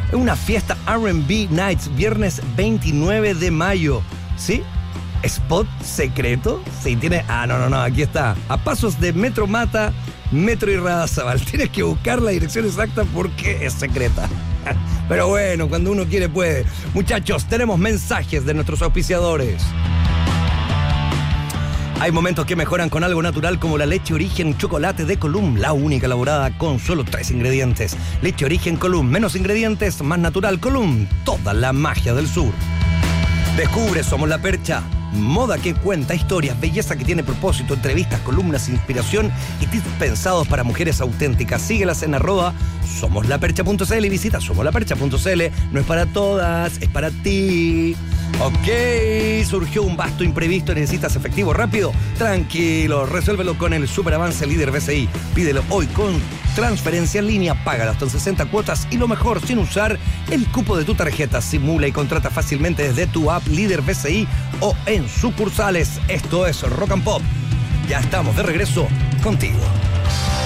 Una fiesta R&B Nights, viernes 29 de mayo. ¿Sí? ¿Spot secreto? Sí, tiene... No, aquí está. A pasos de Metro Mata, Metro Irarrázaval. Tienes que buscar la dirección exacta porque es secreta. Pero bueno, cuando uno quiere puede. Muchachos, tenemos mensajes de nuestros auspiciadores. Hay momentos que mejoran con algo natural como la leche Origen Chocolate de Column, la única elaborada con solo 3 ingredientes. Leche Origen Column, menos ingredientes, más natural Column, toda la magia del sur. Descubre Somos la Percha, moda que cuenta historias, belleza que tiene propósito, entrevistas, columnas, inspiración y tips pensados para mujeres auténticas. Síguelas en @somoslapercha.cl y visita somoslapercha.cl. No es para todas, es para ti. Ok, surgió un vasto imprevisto y necesitas efectivo rápido. Tranquilo, resuélvelo con el Superavance Líder BCI. Pídelo hoy con transferencia en línea, págalo hasta en 60 cuotas y lo mejor, sin usar el cupo de tu tarjeta. Simula y contrata fácilmente desde tu app Líder BCI o en sucursales. Esto es Rock and Pop. Ya estamos de regreso contigo.